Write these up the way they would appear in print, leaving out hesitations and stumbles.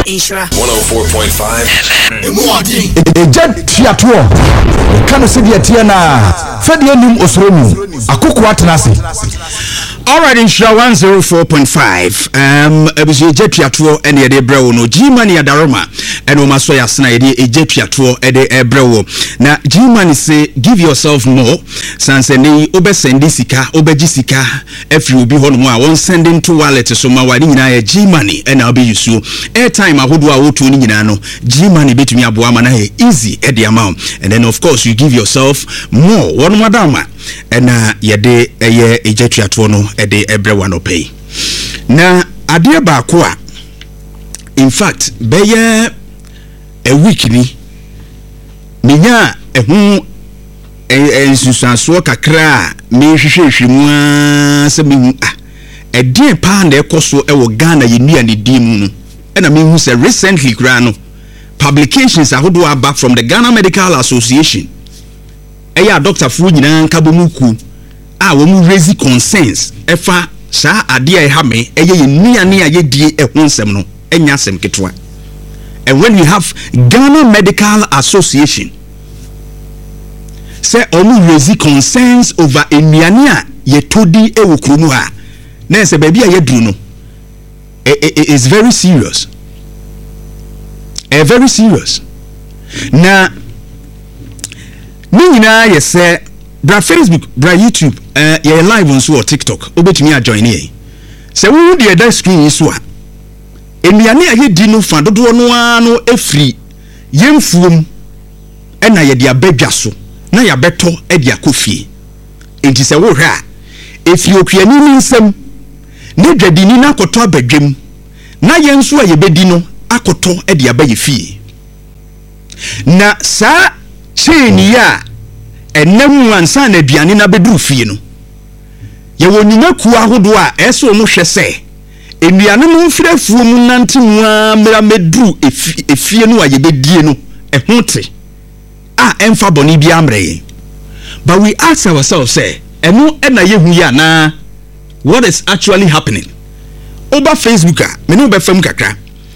Insura 104.5 Ejad Tiatuo Kano Sidia Tiana Fedi Enim Osromu Akoko Atenase. Alright, Insura 104.5 Ebuzi Ejad Tiatuo ene yede brewo no G-Money Adaroma ene omaso yasena yede Ejad Tiatuo ede brewo na G-Money say give yourself more sanse ni obe sendi sika obeji sika every obi hono mu a won sending to wallet so ma wani nyina ya G-Money ena obe yusu airtime ahodo a wotu ni nyina no G-Money betumi aboa ma na easy e the amount and then of course you give yourself more one madama ena yede eye Ejad Tiatuo no ede everyone no pay na ade ba ko a in fact beye a week ni menya ehu ensusanso kakra me hwehwehwemu a se me edin pa na ekoso ewo Ghana yenua ne dim no na me hu se recently kra no publications ahodo are back from the Ghana Medical Association eya doctor fu nyina nkabomuku a wo mu raise concerns efa sa ade a ha me eye yenua ne a yedie ehu nsem no enya sem ketwa. And when you have Ghana Medical Association say omu raise concerns over enuania ye todi e wokromu ha na se baby a yedru no is very serious. Very serious. Na nyina ye say bra Facebook bra YouTube ye live on so TikTok obetumi a join here say we dey that screen so a enuania ye di no fa dodo no ano efri yemfuom ena ye dia badwa so na ya beto e dia kofie enti se wo hwe a efi okuani ni nsem ne dwadini na akoto abadwam na ye nso a ye bedi no akoto e dia ba ye fie na sa cheni ya enam ansa na aduane na beduru fie no ye wonuma ku ahodo a eso mo hwe se enuane mo mfirafuo mu nante mu amra meduru efie no a ye bedie no ehunte emfa boni bi amre. But we ask ourselves say eno na yehu ya na what is actually happening over Facebook a me no be fam kakra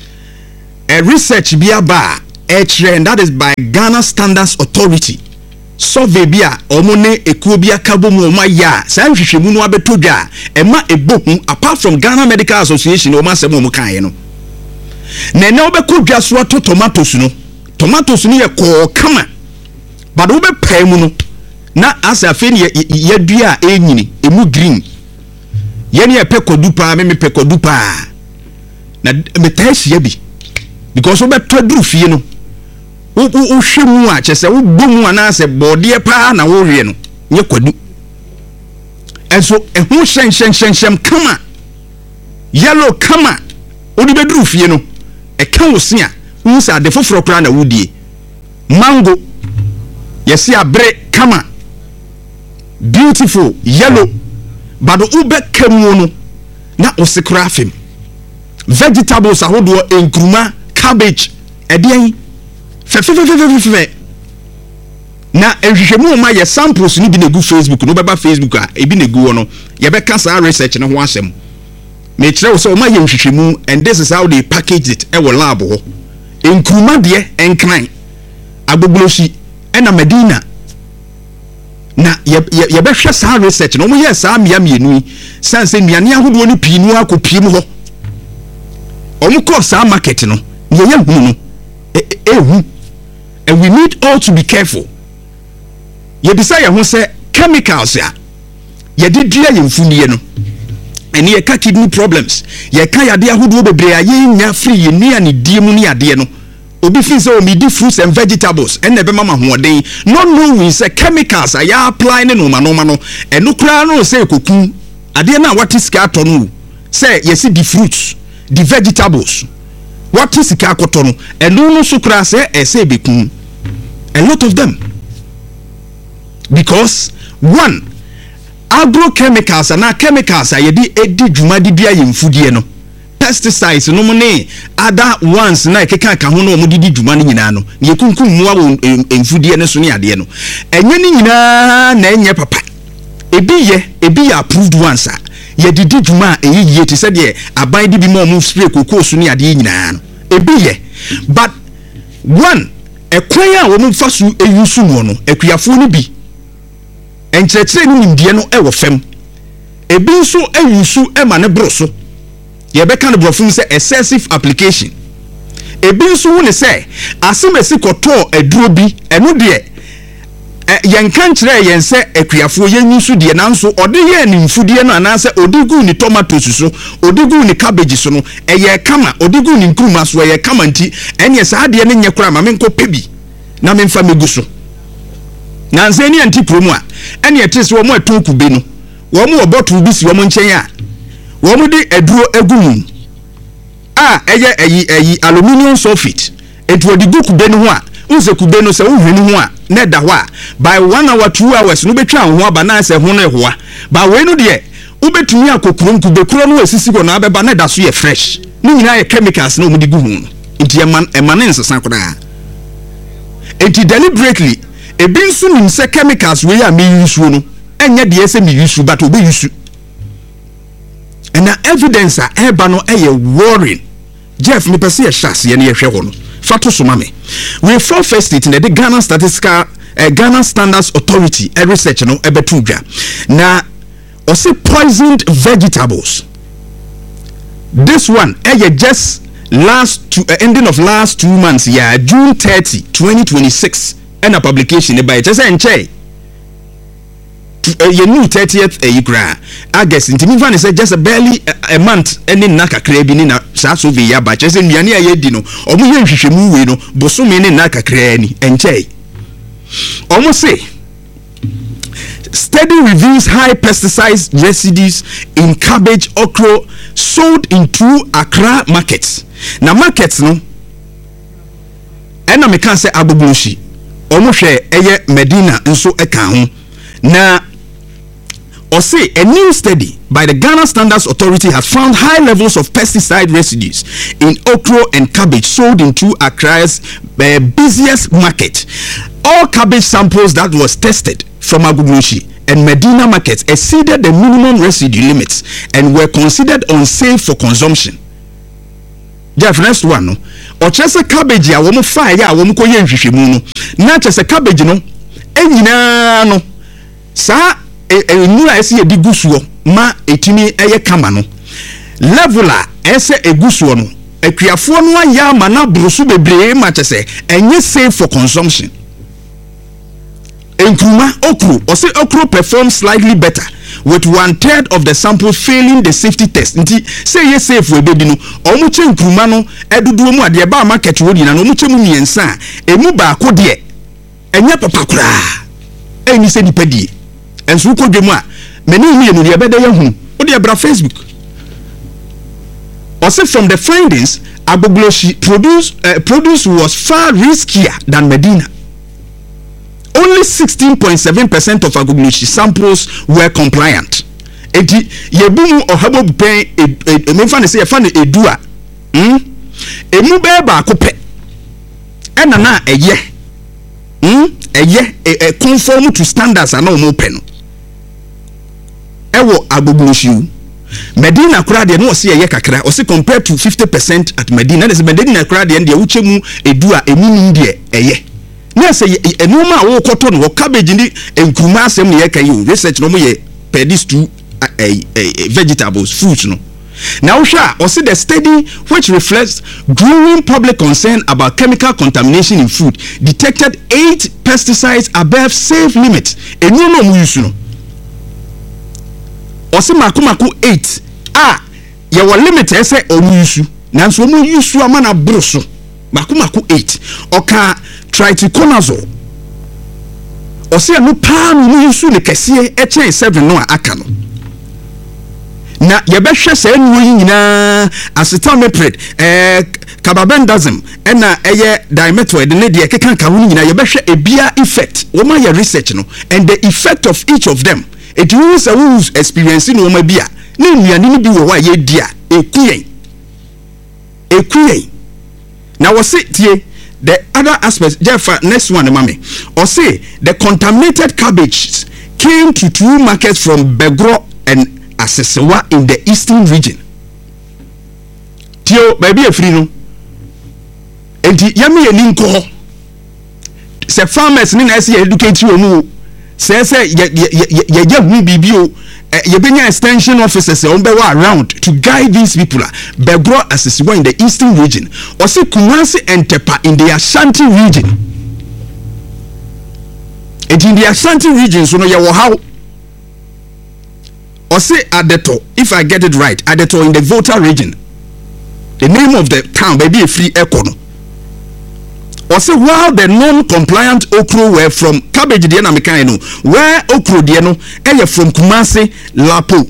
a research bi aba trend that is by Ghana Standards Authority survey bi a omone ekuo bi akabo mu oma ya sa nhwehwemu no abetodwa ema ebohu apart from Ghana Medical Association o ma semo mu kan no na ne obekodwa so to tomatoes no ye ko kama but we be pay mu no na asa fe ne ye dua enyini emu green ye ne pekodu pa me pekodu pa na metahye bi because we be toduru fie no wo hwemu a chese wo bomu ana se bode pa na wo hwe no nye kwadu enso ehu shen kama yellow kama odi beduru fie no e kan wo se a wo sa de foforo kra na wudie mango yesi abre kama beautiful yellow but ube kemu no na osekra afem vegetables ahodo enkruma cabbage edian fe na ehwehwemu ma ye samples ni bi na gu Facebook no beba Facebook a ebi na gu no ye be ka sa research no ho asem me kire wo so ma ye hwehwemu and this is how they package it e wo lab ho enkruma de enkran agboglosi ena Medina na ye be hwe sa research no mo ye sa miamienu sanse nuane ahodo ni pinu akopiem ho omuko sa market no ye hu no ehu and we need all to be careful. Ye desire who say chemicals ya ye didua ye mfunie no and ye ka kidney problems ye ka yade ahodo bebre aye nya free ye nua ne die mu ne ade no obi fi say o mi di fruits and vegetables and ebe mama hoden no knowing say chemicals are ya apply ne no ma no and no kra no say koku ade na what is ka to no say ye see the fruits the vegetables what is ka koto no and no so kra say e say bekun a lot of them because one agrochemicals and chemicals are yedi edi dwuma di bia ye mfudie no pesticides no mo ne other ones na keka ka ho no mo di dwuma ni nyina no ye kunkum muwa wo mfudie ne so ne ade no enye ni nyina na enye papa ebi ye approved ones a ye didi dwuma eyiye ti se de aban di bi mo spray kokoosu ne ade nyina no ebi ye but one ekwan a wo mfa so eyusu no no akuafo ni bi enkyerɛkyerɛ ni ndie no ɛwɔ fam ebi nso eyusu ɛma ne broso ye bɛka ne brofun sɛ excessive application ebi nso wo ne sɛ asemesi kɔtɔ aduro bi ɛno de yɛn kan kyerɛ yɛn sɛ akuafo yɛn nsu de nanso ɔde yɛ ne mfudie no anaasɛ odigu ni tomatoes so odigu ni cabbage so no ɛyɛ kama odigu ni nkruma so ɛyɛ kama nti ɛne saa de ne nyɛ kora ma menkɔ pebi na memfa megu so nanse ni anti kromu a ɛne ɛte sɛ wɔn ato kube no wɔn wɔ bottle bi si wɔn nkyɛn a wɔn de aduro agu mu a ɛyɛ ɛyi aluminium sulfate etu odigu kube no ho a unse kube no sɛ wohwɛ no ho a na da hɔ a by 1 hour 2 hours no betwa ho aba na sɛ ho no ɛhoa ba we no de wobetumi akokuro kube kuro no asisi go na abeba na da so yɛ fresh ni nyina yɛ chemicals na omudi gu ho no nti ɛma nsesa kodaa enti deliberately ebi nso nim sɛ chemicals we ya me use no enye de sɛ me use but obi use and na evidence a eba no ɛyɛ worrying Jeff me pese yɛ hyase yɛ ne yɛ hwɛ ho no fato so mame we for first state in the Ghana Statistical Ghana Standards Authority research no ebetu dwa na ose poisoned vegetables this one just ending of last 2 months June 30 2026 and a publication by just enche you new 30th April August intimi van say just barely a month any naka krebi ni na sa so be ya ba just nnuane ayedi no omo ye nhwehwemu we no bosome ni naka krani enche omo say study reveals high pesticide residues in cabbage okra sold in 2 Accra markets na markets no ena me kan say agbogloshi omo hwe eye Medina nso eka ho na or say a new study by the Ghana Standards Authority has found high levels of pesticide residues in okra and cabbage sold in 2 Accra's busiest market. All cabbage samples that was tested from Agbogbloshie and Medina markets exceeded the minimum residue limits and were considered unsafe for consumption. Jeff, next one no. Or just a cabbage ya womu fire ya womu ko yen hwehwemu no. Na just a cabbage no. Enyina no. Sa nura ese ye digusuo ma etimi eye kama no level a ese egusuo no akuafo no aya ma na brosu bebre ma chese enye safe for consumption enkruma okro ose okro performs slightly better with 1/3 of the sample failing the safety test nti say ye safe we bebi no omu che enkruma no eduduo mu ade ba market wo di na omu che mu miensa emu ba ko de enye papa kura eni se dipedie enso ko dwemu a meni hu no de beda ye hu o de bra Facebook also from the findings Agbogbloshie produce was far riskier than Medina. Only 16.7% of Agbogbloshie samples were compliant. Eti yebumu ohabo pen emfa ne se ye fa ne edua emu be ba akopɛ ɛna na ɛyɛ conform to standards ana omo pɛ no ɛwɔ Agbogbloshie Medina kura de no ɔse ɛyɛ kakra ɔse compared to 50% at Medina na se Medina kura de nde wuchemu edu a emu nim de ɛyɛ na se enuma a wo kɔtɔ no cabbage ni enkruma asɛm ne yɛ kan yi research no mo yɛ per these two vegetables fruits no now ɔse the study which reflects growing public concern about chemical contamination in food detected 8 pesticides above safe limits enu no mo use no ɔse makomako 8 ye wo limit ese omu use nanso omu use amana broso makomako 8 oka triticlonazole ɔse no pa no use ne kɛse echen 7 no aka no na yebehwe sa enu yi nyina acetamiprid carbendazim ena eye dimethoid ne de kekanka ho nyina yebehwe ebia effect wo ma ye research no and the effect of each of them it means a who's experiencing no ma bia na nnuane ni bi wo wa ye dia ekuyen na wo se tie the other aspect Jeff next one mama or say the contaminated cabbage came to 2 markets from Begro and Asesewa in the eastern region tio baby afri no enti yami ye ninko se farmers ni na se educate omu se ye hu bibio ye benya extension officers on be around to guide these people begro asisiwa in the eastern region or se Kumasi and Tepa in the Ashanti region. And in the Ashanti region so no ye wo how or say Adeto, if I get it right, Adeto in the Volta region. The name of the town baby a free econo. Or say while the non-compliant okro were from Cabbage Diana Mekaino, where okro diano from Kumasi Lapo.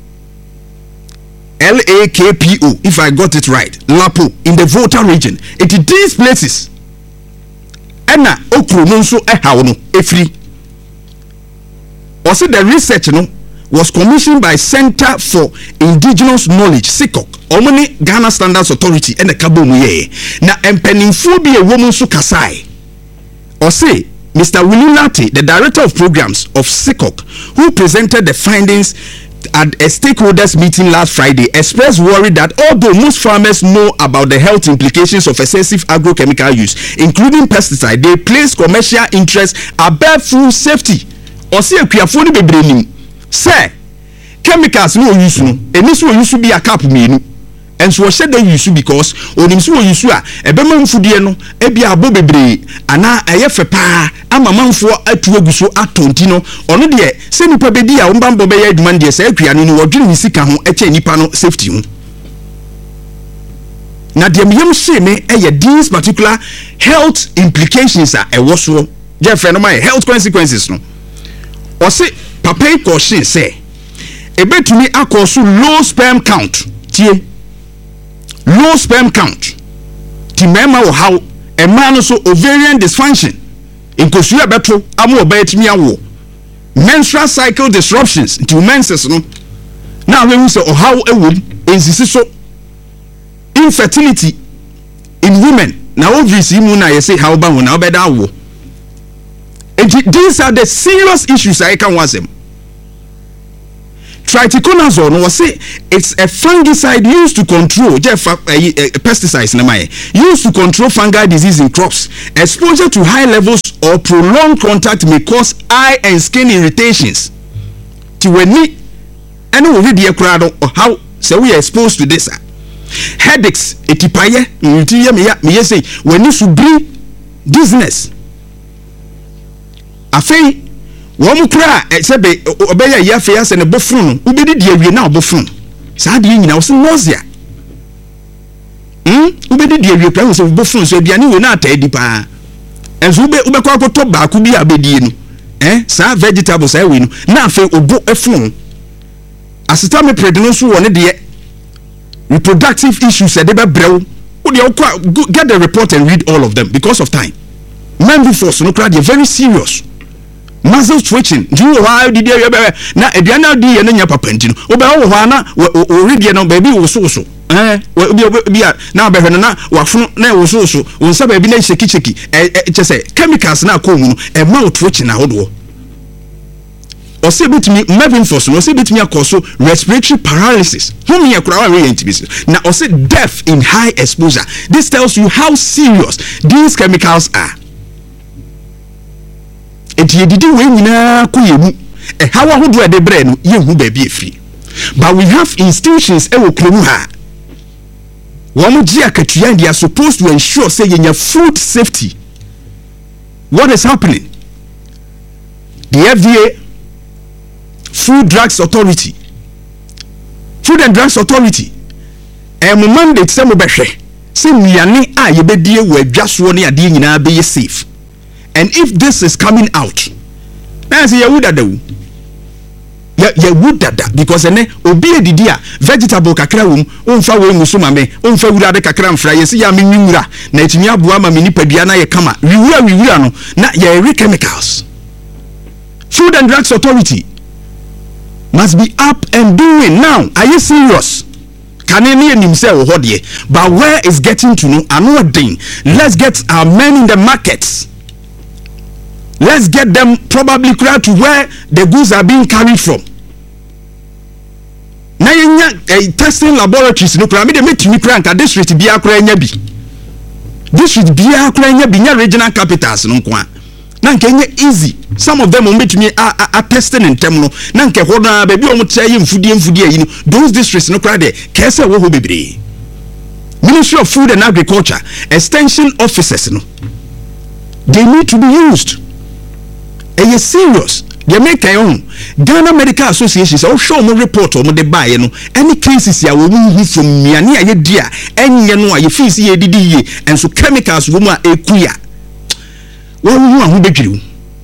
LAKPO, if I got it right, Lapo in the Volta region. It is these places. Ena okro nonso ehawno free. Or say the research no was commissioned by Center for Indigenous Knowledge, SICOC, Omani Ghana Standards Authority, and the Cabo Muye. Now, empenifo be a woman so kasai. Or say, Mr. Willie Lati, the Director of Programs of SICOC, who presented the findings at a stakeholders meeting last Friday, expressed worry that although most farmers know about the health implications of excessive agrochemical use, including pesticide, they place commercial interests above food safety. Or say, Kriafoni Bebrenim. Say chemicals no use no eni so use be a cap menu and so said they use because onim so use a ebema mfudie no e bia abo bebre ana ayefe pa ama manfo atu aguso atonti no ono de se nipa bedi a wombambo be ya adwuma de se akua no wodwene ni sika ho eche nipa no safety ho na de miyem se me these particular health implications are ewo so je fe no my health consequences no o se Papa caution say ebetumi akoso low sperm count tie low sperm count ti mema wo how e man so ovarian dysfunction inkosu abeto amo obetumi awo menstrual cycle disruptions ti menses no na we say o how ewom ensisi so infertility in women na ovaries mu na say how ba wo na obeda wo. These are the serious issues I can want them. Triticunazole was say it's a fungicide used to control pesticides used to control fungal disease in crops. Exposure to high levels or prolonged contact may cause eye and skin irritations. To when me and we read the crowd or how so we are exposed to this headaches etipaye me say when you should bring dizziness. Afei wom kra sebe obeya ya fe ase ne bofun no ubedi die wie na obofun saa de nyina wo se nausea ubedi die wie kra wo se bofun so aduane we na atadi pa enso ube kwa akoto ba ku bi abedie no saa vegetables we no na afei obo efun asita me predino so woni de reproductive issues e de be brew wo de get the report and read all of them because of time. Man before so no kra de very serious. Muscle twitching. Do you why did you na ediana di ye nya papa ntino obe wo ho na o read no baby wo so bi na be hwene na wafunu na wo so wonsa baby na cheki chese chemicals na ko mu no e ma twitching na hodo o se bitimi moving force no se bitimi akoso respiratory paralysis hum ye kura wa entibisi na o se death in high exposure. This tells you how serious these chemicals are. Enti didi we nyina koyemu how ahodo e de bre no ye hu ba bi efiri but we have institutions e wo kromu ha womu ji akatua they are supposed to ensure say yenya food safety. What is happening? The FDA, Food Drugs Authority, Food and Drugs Authority mandate say mo behwe say nuane a ye bedie wo adwaso ne ade nyina be safe. And if this is coming out, I say you would that because ene obi edidi a vegetable kakra wom onfa we musuma me onfa wura de kakra mfra ye se ya me nwura na etimi aboa ma me nipadua na ye kama wiwura no na ye chemicals. Food and Drugs Authority must be up and doing now. Are you serious? Can any himself hold ye? But where is getting to know another thing? Let's get our men in the markets. Let's get them probably clear to where the goods are being carried from. Now you testing laboratories no kra me de metimi kra nka district bia kra nya bi. district bia kura nya binya regional capitals no kwa na nke nye easy some of them betumi a testing in term no na nke ho na ba bi o mtia ye mfudie yi no those districts no kura de kese wo ho bebre Ministry of Food and Agriculture extension officers no they need to be used. Are serious? They make Ghana Medical Association say show mo report o mo de buy no any cases ya wo hu from miane aye dia enye no aye fees ye didi ye enso chemicals wo mu a ekuya wo hu a hu bedwiri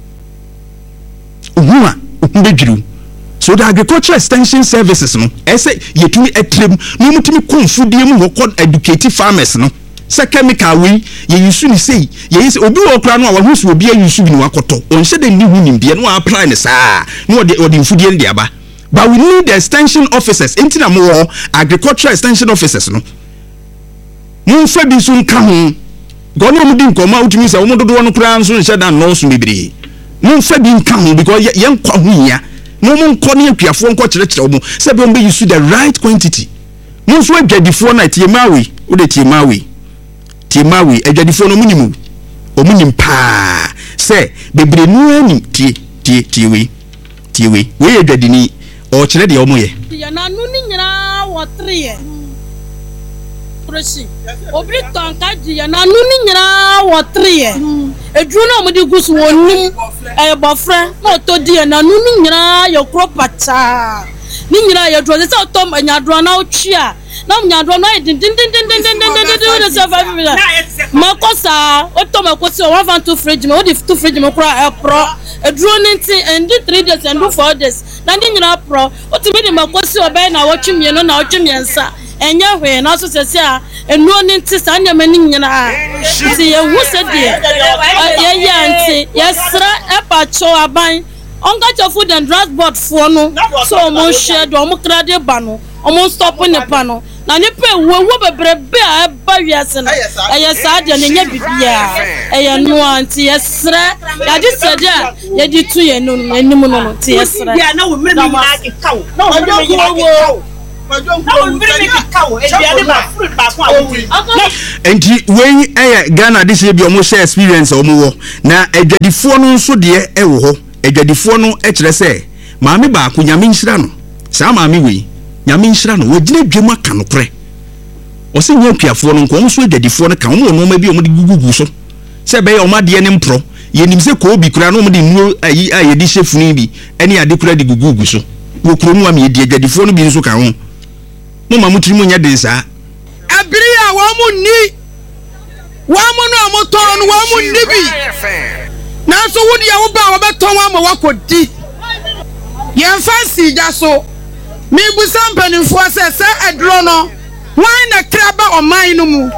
hu bedwiri. So the agricultural extension services no say yetumi etrem no mutumi konfudie mu ho educate farmers no se chemical we ye use ni say ye use obi wo kra no a wo so obi use bi ni wakoto on se de ni hu ni bia no apply ne saa no de mfudie ndi aba but we need the extension officers intina mo agricultural extension officers no mo fa bi so nka ho go no mo di nkoma utumi say wo mo dodo no kra nso nse da no so bibiri mo fa bi nka ho because ye nkwa ho ya no mo nko ne akuafo nko kyerɛkyerɛ wo se be mbe use the right quantity mo so adwadifo na tie mawe wo de tie mawe adwadifo no munimu omunim pa se bebre nu ani tie we adwadini o kyerɛ de omo ye ya na nu ni nyina wo 3 ye prosi obi tonka di ya na nu ni nyina wo 3 ye edru na mo di gusu wonim bofre na to di ya na nu ni nyina yo kropata ni nyina ya dro se otom anyadro na otwi a na nyadro na din se fa bi la makosa otom akosi 1 fridge me o di 2 fridge me kura pro edru ni nti and 3 days and 4 days na ndi nyina pro otimi di makosi obai na wotwi mieno na wotwi miensa enye hwe na so sese a enuo ni nti sa nyama ni nyina nti ye hu se de ye ye nti ye sra epacho aban onga Food and Drug Board fo no so mo share do mo krade ba no mo stop ne pa no na ne pe wo bebrebe a ba wiase no eye sa de ne nya bibia eye no anti ye sra ya di se de ye di tu ye no anim no ti ye sra na wo mmiri mi na ke kawo na wo mmiri mi na ke kawo enti we Ghana this year bi omo share experience omo wo na adwadifo no nso de e wo ho adwadifo no e kire se maame ba ko nyame nhira no saa maame we nyame nhira no wagina dwemu aka no kre o se nya piafo no nko nso adwadifo no ka omo no ma bi omo de gugugu so se be omo de ne mpro ye nim se ko obi kura no omo de nuo ayi aye di chefuni bi ene ade kura de gugugu so wo kro mu am ye di adwadifo no bi nso ka ho mama mutiri mu nya den saa abiri a wo mu ni wo mu no mo ton wo mu ni bi na so wo dia wo ba wo beton wo ma wakodi ye fancy ja so mi bu sampani fo se edro no wan na kraba oman no mu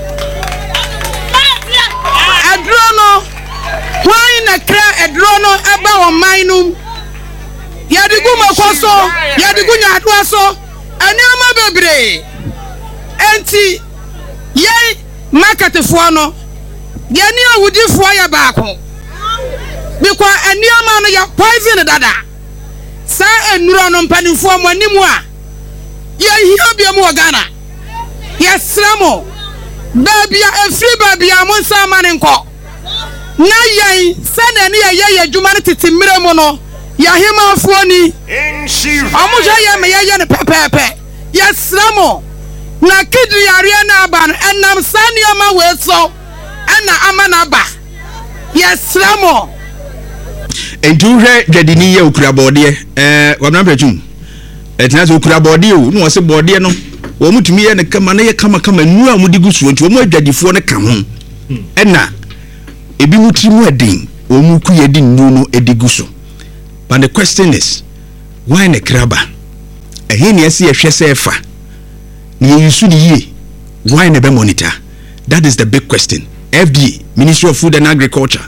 edro no wan na kra edro no eba oman no ya digu makoso ya digu nya ado so ani ama bebre enti ye market fo no ye ni awudi fo ya baako because ani ama no ya poison dada sa enuro no mpanifo mo animu a ye hia bia mo Ghana ye sramo babia efri babia mo nsama ne nko na yen se na ne ye adwuma ne tete mire mo no ya hima afo ni amu je ye me ye ne pepepe ye sramo na kidri yare na aba no enam sani ama we so ana ama na ba ye sramo entu hwe dwadini ye okura bode wabna mpachum etina so okura bode o no wose bode no wo mutumi ye ne kama na ye kama nu a mudi gusu nti wo mu adwadifo ne ka ho ena ebi mutiri mu edin wo mu ku ye di nu no edigusu. But the question is, why ne kraba ehini ese ye hwese efa ni yusu ni ye why ne be monitor? That is the big question. FDA, Ministry of Food and Agriculture.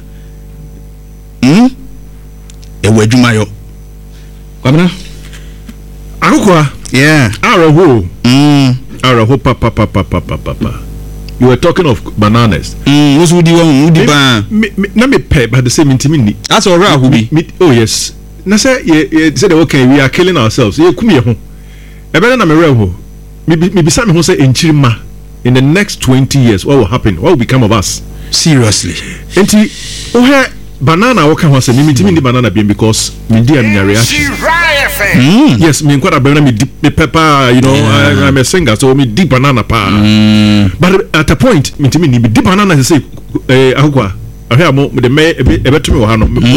Ewe adwumayo kwamna akukwa yeah araho araho papa. You were talking of bananas. What's with you? Na me pay, but the same intimini. That's all right, Hubi. Oh yes. Na say ye said okay, we are killing ourselves. Ye kumi ye ho. E better na me reho. Me bisa me ho say enchirima. in the next 20 years, what will happen? What will become of us? Seriously. Enti, banana waka ho say me the banana being because me dey am reaction. Yes, me quite a banana me pepper, you know, I'm a singer so me deep banana pa. But at a point me deep banana say akwa ahia mo me me ebeto me wo ha no me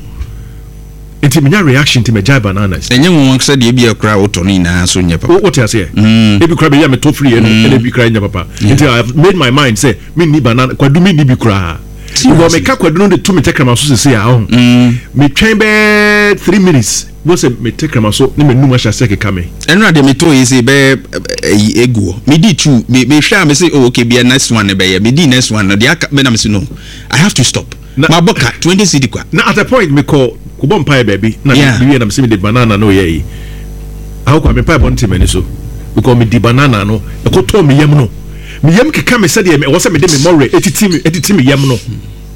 enti me reaction to me jai bananas. Enye won say de bia kra oto ni na so nya papa. What you say? Ebi kra be ya me to free and ebi kra nya papa. Enti I have made my mind say me ni banana kwadu me ni bi kra. Because me kwadu no de to me take am so say ah. Me twen be 3 minutes. Bo say me take am so ni me numa sha say ke me. Enra de me to yi say be egu. Me di two me hwa me say oh okay be next one be ya. Me di next one no de aka me na me say no. I have to stop. My boka 20 cedi kwa. Na at a point me call kubon pie baby na me na me say me the banana no ye. How kwa me pie bon me so. Because me di banana no e ko to me yam no. Me yam keka me say de me wo say me de me more etiti me yam no.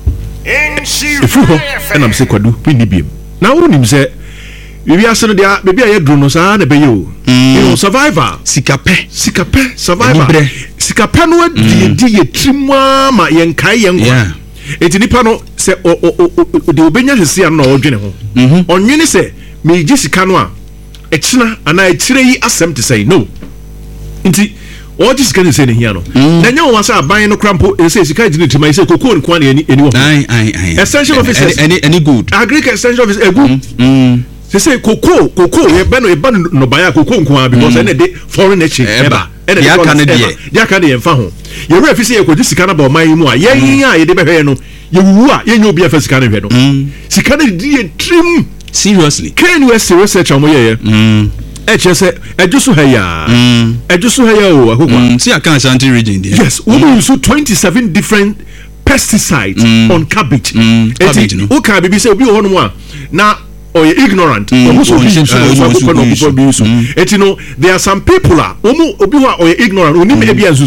If you and I'm say kwadu we ni biem. Na wo nim say we are saying there baby aye dro no sa na be you know survivor sikape survivor sikape no di ye trimwa ma yen kai yen kwa enti nipa no se de obenya hwese an na odwene ho onwene se me gi sika no a echina ana echire yi asem to say no enti o ji sika ne se ne hia no na nya wo wasa aban no krampo e se sika gi ne tima se kokon kwa na eni wo essential officers any good agriculture essential officers good say koko ye bano no baya koko nko because ene de foreign exchange eba ene de ya kan de mfa ho ye re fi say ye kodi sika na ba man mu a ye ye de behwe no ye wu a ye nya obi afa sika na hwe no sika na di ye trim seriously can you research am ye che say ejusu ha ya o akokwa see akan Ashanti region there yes we use 27 different pesticides on cabbage cabbage no o ka bibi say obi ho no a na or you're ignorant. You know, there are some people or you're ignorant.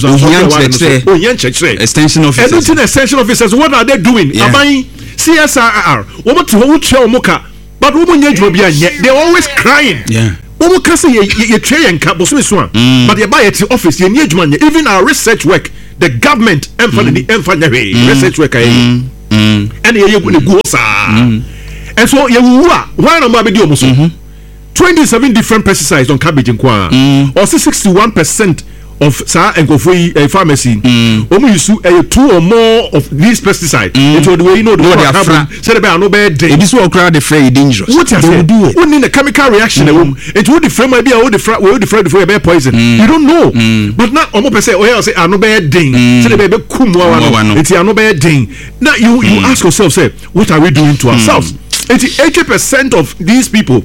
Extension officers. What are they doing? CSIR. But they're always crying. Yeah. But you buy at the office. Even our research work, the government research work and you go. And so why am I be almost 27 different pesticides on cabbage in Kwa or 61% of sa and go free a pharmacy use 2 or more of these pesticides into the way you know the said about no bad day this will crowd the fray dangerous what you do it in a chemical reaction it would the frame might be all the before a bear poison you don't know but not almost say oh say no bad ding say the baby it's no bad ding now you ask yourself say what are we doing to ourselves 80% of these people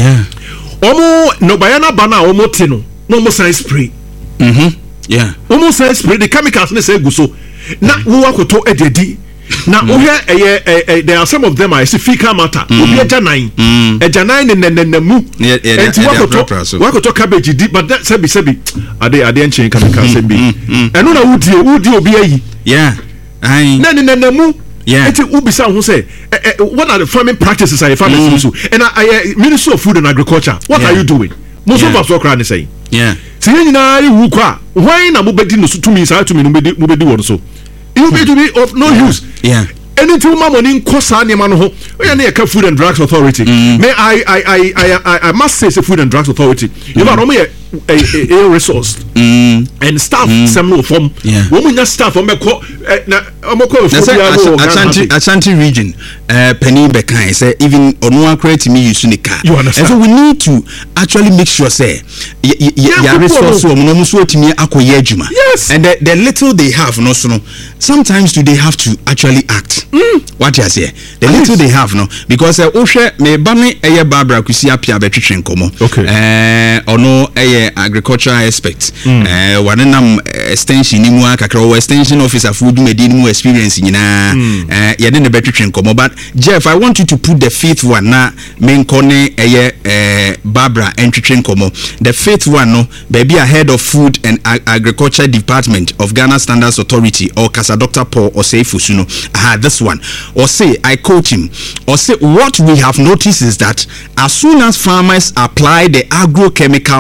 no bayana bana tino no science spray almost science spray the chemicals ne say go so na wo akoto ededi na wo here there are some of them I see fecal matter obi ejanan ne mu enti wakoto cabbage di but that sebi ade enchen chemicals say be eno na wudi obi ayi na mu it will be someone who say what are the farming practices are farmers do and I Ministry of Food and Agriculture what are you doing most of us are crying say see you na kwa why na mo bedi no so to me say to me no bedi won so you be to be of no use anything money in kosa ne ma no ho we na e Food and Drugs Authority may I must say Food and Drugs Authority you know me a resource and staff some no form woman just staff on na Ashanti region Penny Bekan say even on create me use in the car and so we need to actually make sure say ya resource no so to me akoye adwuma and the little they have no so sometimes do they have to actually act what you say the little they have no because ohwe me ba me eye Barbara Kusi apia betwetwe nkomo ono agricultural aspect wanenam extension ni mu akakra extension officer food medin mu experience nyina ye de ne betwetwe nkomo but Jeff I want you to put the fifth one na menkone Barbara entwetwe nkomo the fifth one no baby ahead of Food and Agriculture Department of Ghana Standards Authority or Kasa Dr. Paul Oseifusuno this one or say I quote him or say what we have noticed is that as soon as farmers apply the agrochemicals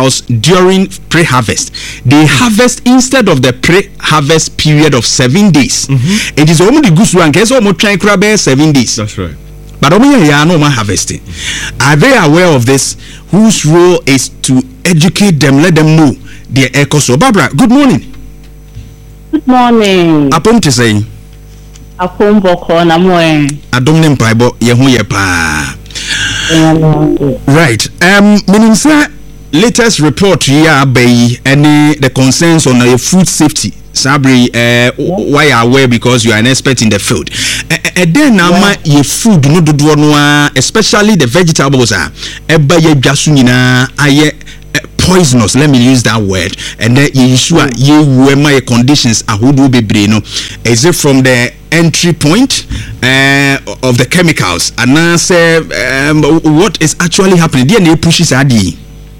during pre-harvest. They harvest instead of the pre-harvest period of 7 days. It is only the goose one case almost trying to 7 days. That's right. But no harvesting. Are they aware of this? Whose role is to educate them, let them know their echo. So Barbara, good morning. Good morning. Upon to say Apomboko na moe. Adom Paibo yehu ye pa. Right. Meaning sir, latest report here by any the concerns on food safety. Sabri, why are aware because you are an expert in the field. Then nama ye food no do no, especially the vegetables are eba ye jasunina aye poisonous. Let me use that word. And then ye sure ye my conditions are who do be no. Is it from the entry point of the chemicals? And now say what is actually happening? DNA pushes adi.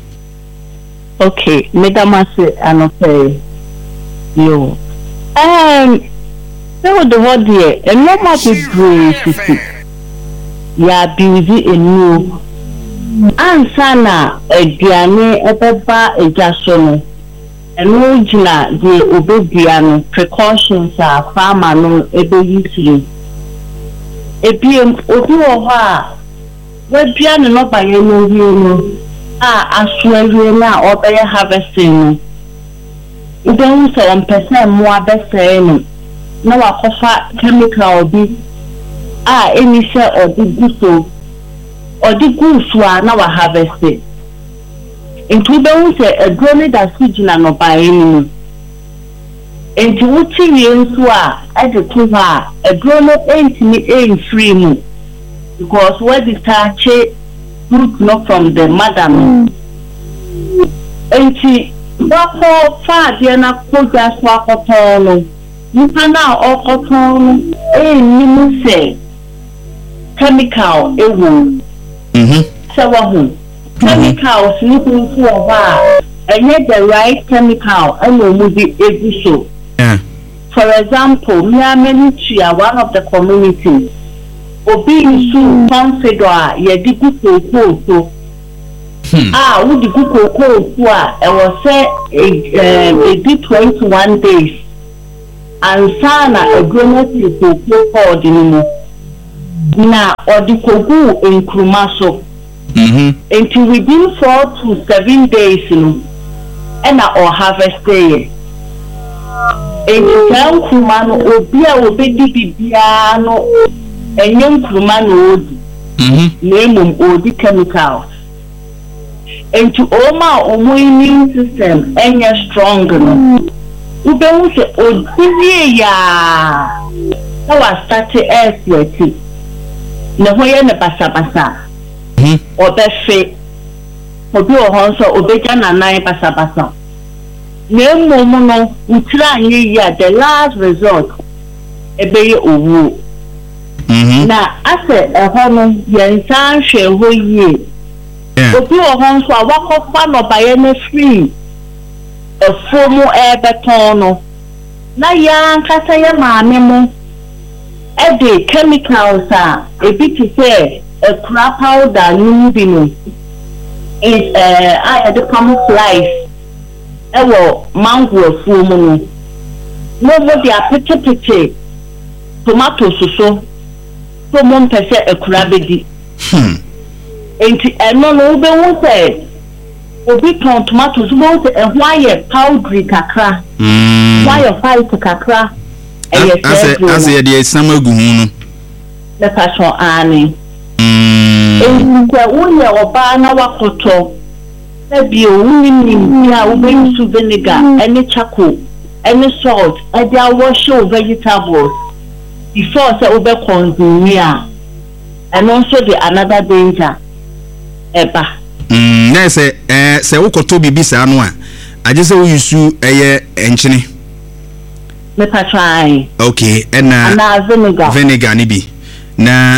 Okay, medamase anope. Yo. So the word here, a normal people ya busy enu. Ansana ediane ebeba ejasono. Enu jina the obebiano precautions are farmer no ebe yitiri. Ebiem obi wo ha we biano no ba ye no no aswewe na obeye harvesting. Then so 1% more best no wakofa chemical bi any share or the gusto or the guswa na wa harvest it. Into be say a growing that sigina no by any. Into wuti yensu a the two ha a growing ain't free mu because where the starch fruit not from the madam. Ain't Bako fa dia na koja swa kotono. Nipa na okotono nimu se chemical ewu. Sawa hu. Chemicals ni kunfu oba. Enye the right chemical eno mu di eguso. For example, me amenitia one of the community. Obi isu consider ye di kuko would the cocoa was say a did 21 days and sana a grown people called now or the cocoa in Krumaso until within 4 to 7 days and or harvest day. And the Krumano obedi biano and young Krumano name or the chemicals. And to all my immune system and you're stronger. You don't say, oh, busy ya. How I started as yet. No, why in the basa or best fit or do a horse or began a nine basa. No mono, we try ya the last resort. A bay or now, I said, a honor, yen san shall hold ye. Obi ohon so awakofa no baye na free efomu ebeton no na ya nkasa ye maame mo e de chemicals a ebi ti say a crap powder nu bi no is I the camouflage e wo mango efomu no mo dia pete tomato soso so mo mpese ekura bedi enti eno no be won say obi ton tomatoes wo say ehwaye powdery kakra why fight kakra as e dey samagu hu no le passion ani enti won ye oba na wakoto na bi owuni ya wo be use vinegar any charcoal any salt e dey wash your vegetables before say obe consume ya and also the another danger eba na se wokoto bibi sa no a aje se wo yusu eye enchine me patrai okay na vinegar ni bi na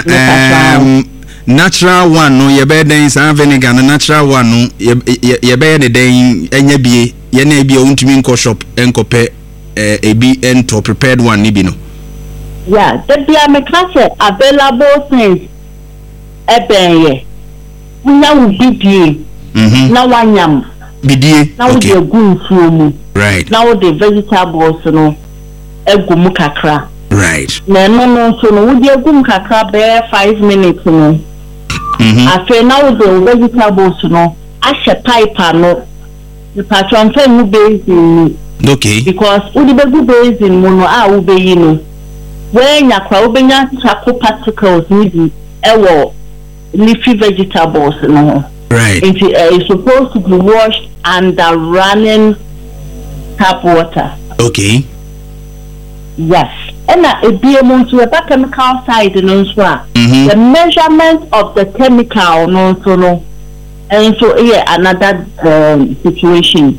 natural one no ye be den sa vinegar na natural one no ye be ne den enya bie ye na bie ontumi nko shop enkope ebi ento prepared one ni bi no yeah that be am class available things ebenye na ubibie na wanyam bidie now okay the gun from right now the vegetables no egum kakra right na no so no the egum kakra be 5 minutes no after now the vegetables no ashe pipe no the patron fe mu basin okay because udi be good basin mu no a wo be yi no when yakra wo benya charcoal particles ni ewo leafy vegetables no right it's supposed to be washed under running tap water okay yes and a BMO to a chemical side no so the measurement of the chemical no so no and so yeah another situation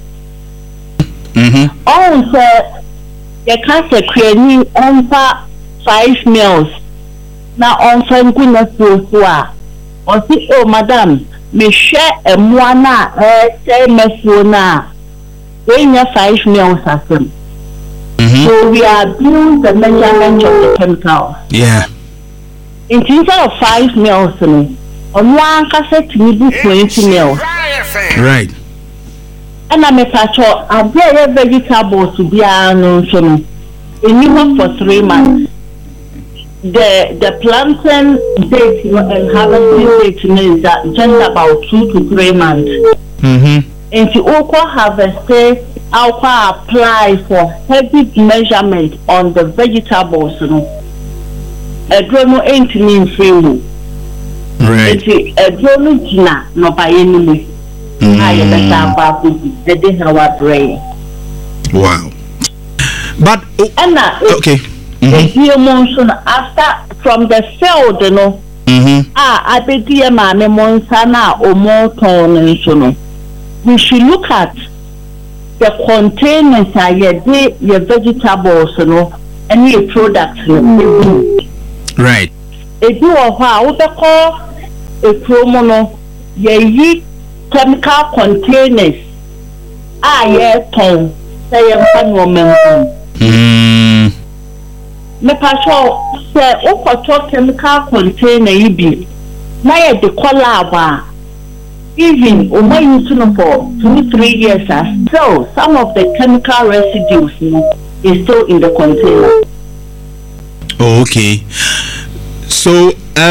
also you can't say create on 5 meals now on goodness so or see oh madam me share a moana say mesona when you 5 meals asem so we are doing the measurement of the chemical yeah instead of 5 meals on one cassette we do 20 meals right and I make a choice I buy vegetables to be no so no in for 3 months the planting date and harvesting date is just about 2 to 3 months. And to also harvest, also apply for heavy measurement on the vegetables. A drone ain't mean free. Right. A drone gina no by any way. I better the day our brain. Wow. But okay. The monsoon after from the field, you know. I bet you mammy monsana or more ton and so no. We should look at the containers are your vegetables, you know, and your products. Right. If you are what they call a promono, ye chemical containers. Yeah, ton. Say a woman. Me patrol say o chemical container ibi na ye de collab even o may use for 2-3 years so some of the chemical residues is still in the container. Oh, okay. So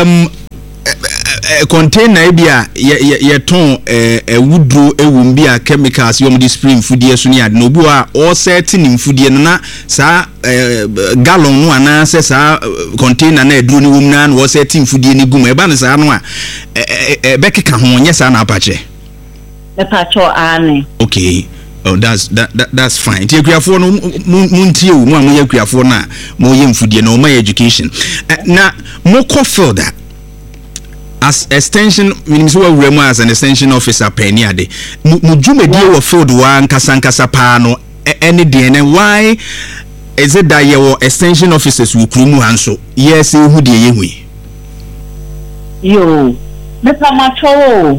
container bia ye ton wudro ewum bia chemicals yom di spring foodie so ni ade no bi a all setting in foodie na sa gallon no ana se sa container na eduro ni wum na all setting foodie ni gum e ba ne sa no a bekeka ho nye sa na apache the patrol ane okay. Oh, that's fine. Tie kuafo no muntie wo mu amoye kuafo na mo ye mfudie na o my education na mo ko field that as extension means we were as an extension officer penny ade mujumedie wo field wa nkasa pa no any day and why is it that your extension officers will krumu hanso yes who de yehui yo me pamacho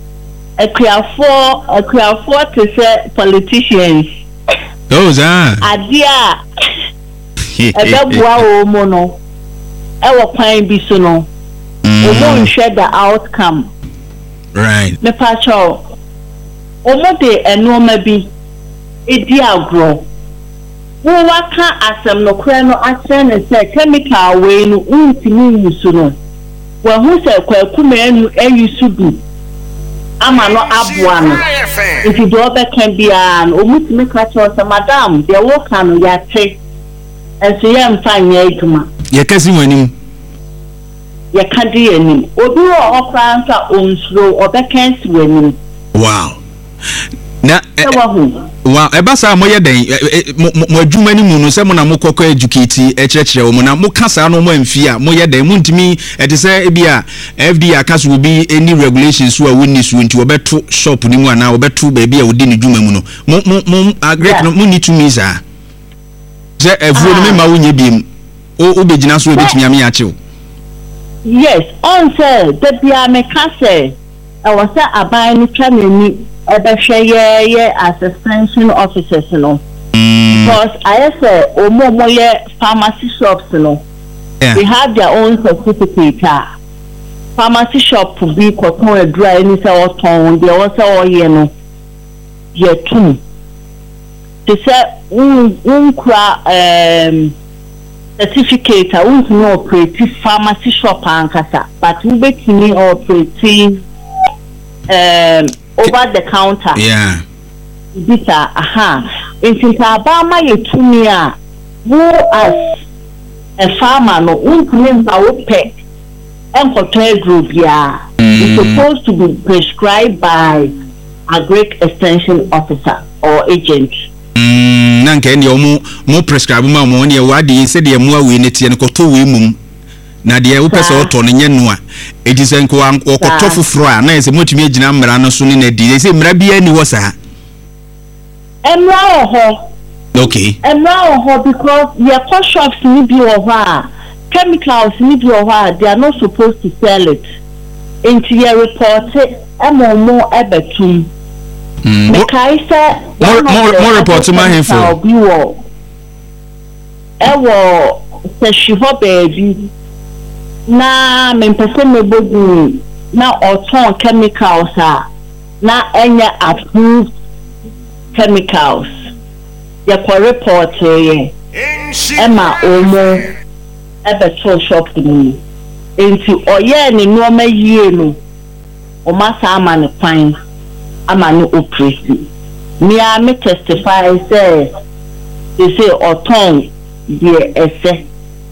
Equiafo to say politicians. Those are Adia Ebebua Mono Ewa Pine Bisono. We won't share the outcome. Right. Me pacho Omo de eno maybe Edia grow. We waka asem no kreno asem say chemical we no untimi yusuno. We who say kwakume enu eyusudu. Ama no abuano if you do other can be an omuti me catch us madam they work an yate and so yam fine yeduma ye kasi wanim ye kadi enim obi o ofransa onsro obekensi wanim wow na wow eba sa mo ye den mo adwuma ni mu no se mo na mo kokko educate ekyerekere wo mo na mo kasa no mo amfi a mo ye den mo ntimi ete se bia FDA akaso will be any regulations so a woni so nti obeto shop ni mu ana obeto ba bia odi ni dwuma mu no mo agree no mo need to me sa je evuo no me ma wonye biem o begina so ebetimi ame ya chew yes on say the bia me kase I was aban ni twanani Ebesheye as extension officers, you know. Because I say, omo pharmacy shops, you know. They have their own certificate. Pharmacy shop to be cotton dry, any say or tone, they also all you know. yetum to say unkura certificate a unkura operate pharmacy shop ankasa but ubetimi operate over the counter bisa intinta abama yetumi a wo as a farmer no unkura mba wo pe enkoto group ya is supposed to be prescribed by a great extension officer or agent. Nanka ndi mo prescribe ma mo ne wade se de mo awe ne tie ne koto we mum na de wo pese oto ne nye no a ejise nko okoto foforo a na se motumi agina mmara no so ne na di se mmara bia ni wo sa emra ho okay emra ho because your shops ni bi ho chemicals ni bi ho they are not supposed to sell it into your report more ebetum more report my info ewo se shiho baby na me pese me bogu na oton chemicals na enya approved chemicals ya kwa report ema omo ebeto shop ni enti oye ni no ma yie no o ma sa ama ne kwan ama ne operate me a me testify say they say oton the esse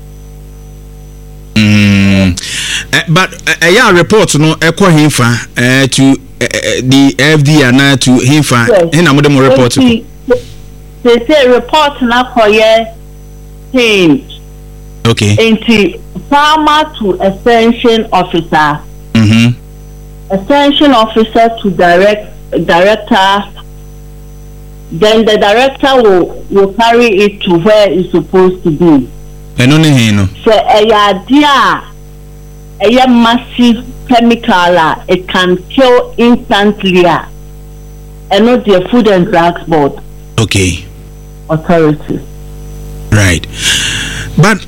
but yeah report no ekọ hinfa to the FD and to hinfa na mo dem report they say report na koye change okay into farmer to extension officer extension officer to director then the director will carry it to where it's supposed to be so a massive chemical it can kill instantly and not the Food and Drugs Board authority right but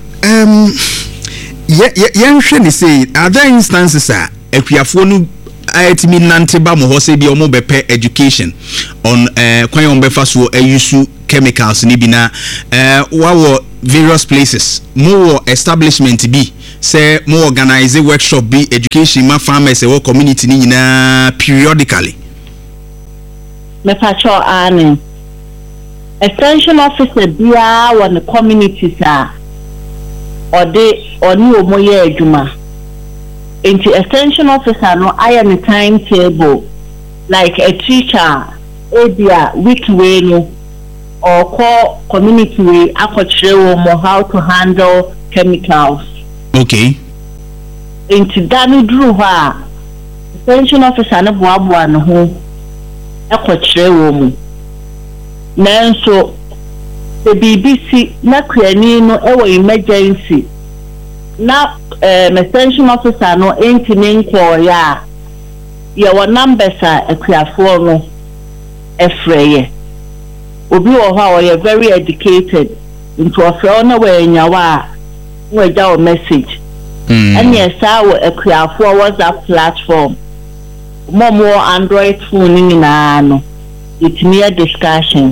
yeah say other instances are akuafo no ayetimi nante ba mo ho se bi omo bepe education on kwan on befa so use chemicals ni bi na wawo various places more establishment bi say more organize workshop bi education ma farmers e community ni nyina periodically me pacho ane extension officer bia won the communities or they or ni omoye adwuma into extension officer no I am a timetable like a teacher area week way no or call community way akochire mo how to handle chemicals okay into danu dru ha extension officer na boaboa no ho akochire mo nanso the BBC na kwani no ewo emergency na extension officer no entinin ko ya your numbers akuafo no efreye obi wo ha we very educated into ofre na we nyawa we jaw message and yes our akuafo WhatsApp platform more Android phone ni na no it near discussion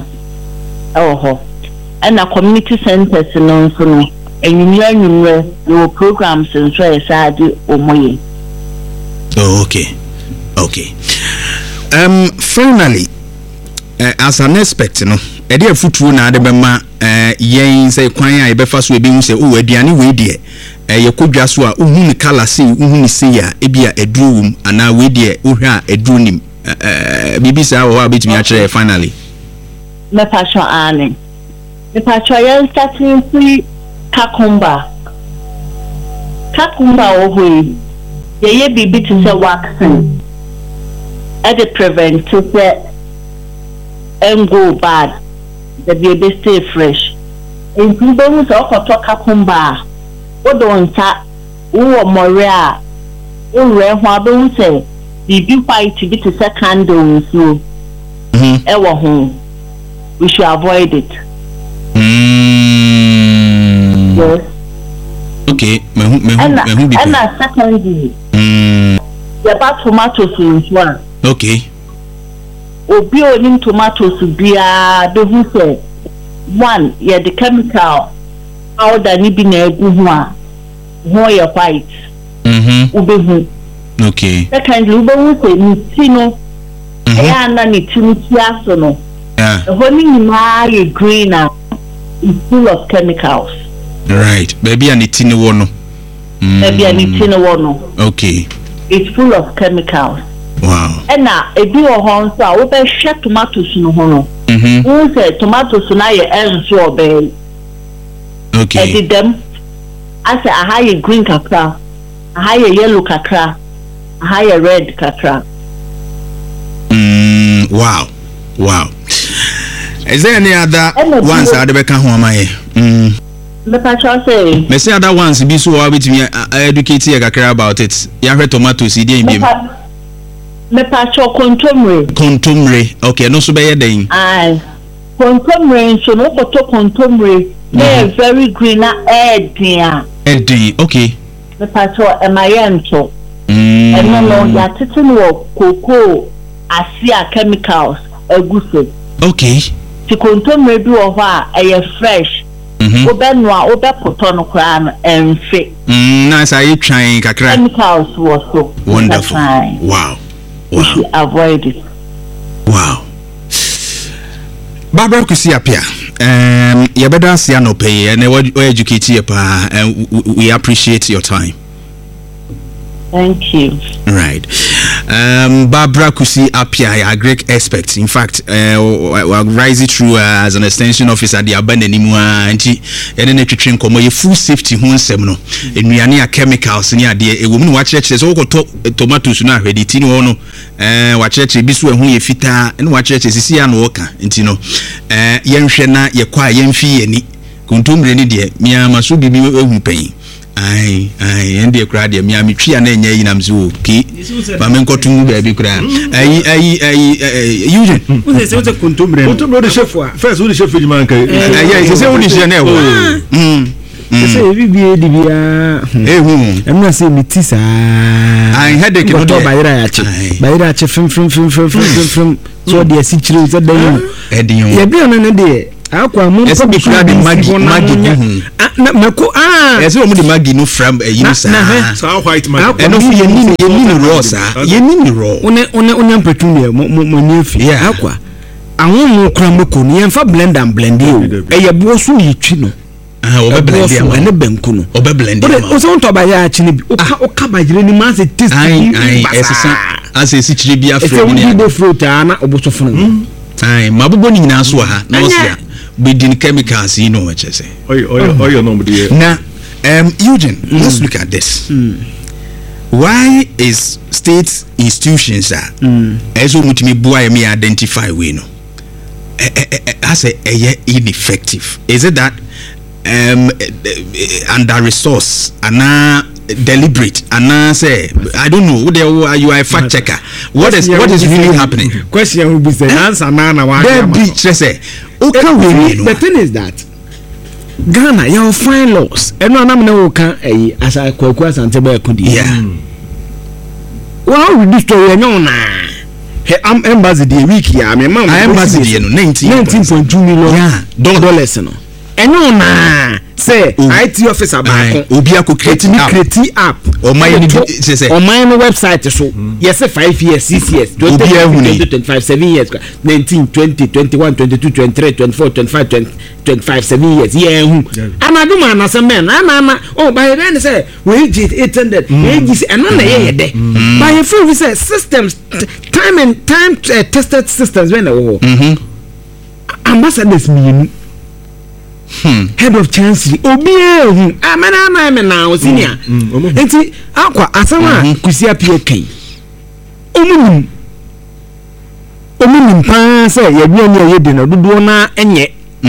and a community centers no so no enyunyure your programs and so aside omoye okay finally as an expect no e dey futu na ade bema yen say kwan a e befa so e bi hu say o aduane we dey ye kodwa so a uhu ni color say uhu ni say a e bia edruwum ana we dey uhwe a edrunim bibi say wo abetimi a kire finally me passion ane me passion yen starting free Kakumba oho ye bibi to say vaccine at the prevent to say and go bad the baby stay fresh in people so okoto kakumba o don ta wo moria o re ho abon say bibi white bi to say candle so e wo ho we should avoid it yes. Okay, me be. And secondly, the tomatoes in one. Okay. obi onim tomatoes bia be hu say one yeah the chemical powder ni bi na egu ho a ho ye white ube hu okay secondly ube hu say ni ti no ya na ni ti ni ti aso no ho ni ma ye green and it's full of chemicals right baby and it in the one baby and it in the one okay it's full of chemicals wow and na ebi wo ho so we be share tomatoes no ho no who say tomatoes na ye enso obe okay edit them as a high green kakra a high yellow kakra a high red kakra wow is there any other ones that they can home my the patron say me say other ones be so with me educate you kakra about it ya hwe tomatoes e dey bim me patron kontomre okay no so be ye den kontomre so no ko to kontomre they very green na edin okay me patron emayanto no ya titin wo cocoa asia chemicals aguse okay ti kontomre bi wo ha fresh obenwa obepoto no kra no enfe nice I trying kakra chemicals was so wonderful wow we should avoid it wow Barbara Kusi apia you better see no pay and we educate you pa and we appreciate your time. Thank you. Right. Barbara Kusi Apia, a great expert. In fact, we're rising through as an extension officer at the abandoned and then a train come full safety home seminar. And we are near chemicals near the woman watch says, oh, tomatoes now ready. Tino no, watch it, bisu and who ye fita, and watch it, see an worker, and Tino, yen shena, ye kwa yen fee any, contum reni dear, mia masubi be paying. Ai and the crowd me am twi na nya yi namzu ki ba men kotum ba bi kra Eugene who say kontomre the chef first who the chef you man kai yeah say who the chef na say we be di bia em na say mi tisa ai headache no to bayira ya che fim so de si chire so da yi e bi ona na de akwa mu ese bi kra de magi na ko ese o mu de magi no from yinsa so white magi eno fi yeni rosa yeni ro one petunia mo nefi akwa awon mu kra meko no yemfa blend and blend e ye bo so yitwi no obe blend ya ma ne benku no obe blend ya o so nto ba ya chi ne bi o ka ba jire ni ma se taste ai esesa ase si chire bi afre ni ya fruit na oboso funu ai mabobo ni nyina so ha na osia within chemicals you know what I say oh nobody now Eugene let's look at this why is state institutions as mutimi boy me identify we no as a ineffective is it that under resource and deliberate and say I don't know you are a fact checker what is really happening question will be say answer na wa say the thing is that Ghana you find laws and no am na kan as a kwaku asante ba kudi wow we destroy no na he am embassy the week ya me mam embassy no 19.2 million dollars no eno na say IT officer ba ko obi create app o my say on my website so yes 5 years 6 years 25 7 years 19 20 21 22 23 24 25 25 7 years yeah amadu man na say men na oh by then say we get 800 we get eno na ye de by free say systems time tested systems when ambassadors mean head of chancellor obi amana na senior enti akwa asama kusi apie kai omunim pa say ye bia ni ye de na dodo na enye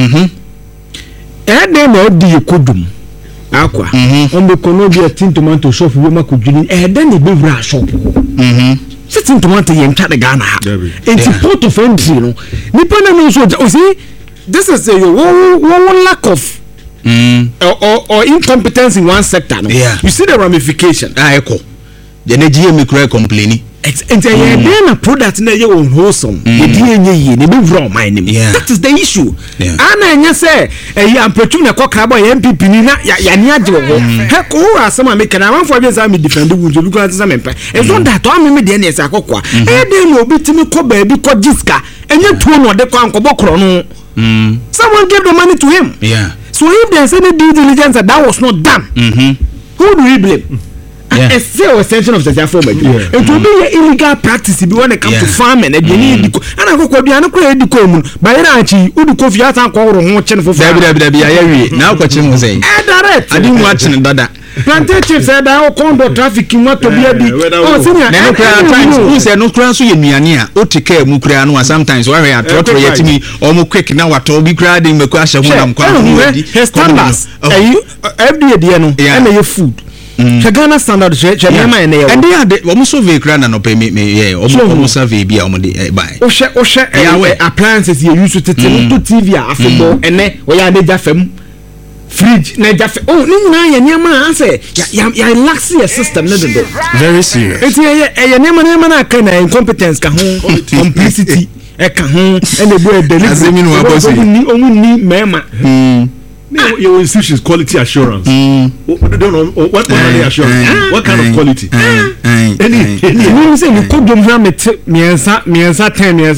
de na odi kodum akwa ombe kono bia tin tomato shop we makudwini de na bewura shop sitin tomato ye ntwa de Ghana enti port of entry no nipa na no so o see this is a one lack of or incompetence in one sector no? Yeah. You see the ramification echo the energy me cry complaining and then a product na ye unwholesome ye di enye ne be wrong mind him. That is the issue. Ana enya say am petu na kokra boy MPP ni na ya ni age wo he ko asema me kana man for be say me defend wunjo because say me pay it's not that o me de na say akokwa dey no obi timi ko ba bi ko jiska enye tuo no de ko ankobo kro no someone gave the money to him. So if there's any due diligence that was not done, who do we blame? A still extension of the form. It will be illegal practice when it comes to farming. And I go to the Edicom. By Ranchi, Uduko Fiat and Coro watching for now. Question was saying, I didn't watch that. Plantation said I condo trafficking what to be a big. Who said no cross in Miania, Otike Mukrano, sometimes where I thought to me almost quick now. What to be crying the question when I'm coming. Standards. Every day, and your food. Ghana standard and they are almost so very grand and pay me, almost survey be by. Appliances you use to TV, football, and then we are the fridge, I say, ya laxy system, very serious. It's a name incompetence, complicity, and the word delivery. Only mema. Your institution's quality assurance. Don't know what quality assurance. What kind of quality? You say you could do me 10 years.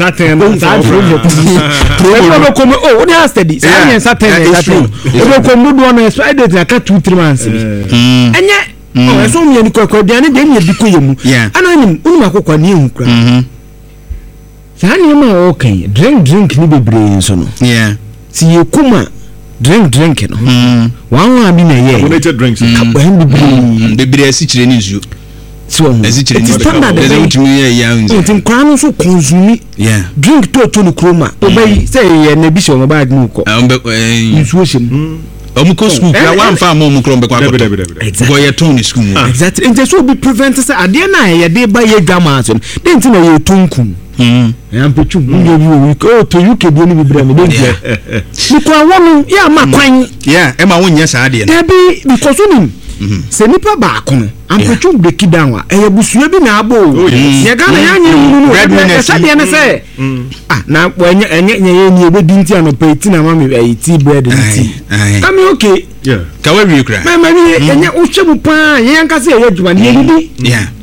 Oh, what has studied? 10 years. You will come do one expired like 2-3 months. And yet, I saw me and Cocodiana, then you become. Yeah, and I'm Umako new. Sanima, okay, drink, ni be brains. Yeah, see you kuma. Drink no one be na here donated drinks the be situation is you so it's crown so consume drink to no chroma obey say na bi so bad mu ko situation omuko school ya wan fa mo mukro be kwa go ye tone school exactly and so be prevent say ade na ye de ba ye gama so den ti na ye tunkum am petu we go to UK bi ni bi bra me dey because wonu ya makwan e ma wonye sa ade na be because unim se nipa ba kono am petu break down a e busua bi na abo ye Ghana ya nye wunu no sa de na say na enye ni ebedi nti anopa eti na ma me tea bread nti am okay ka we wi kra ma enye o hwebu pa ye anka say ye djuma ni ebi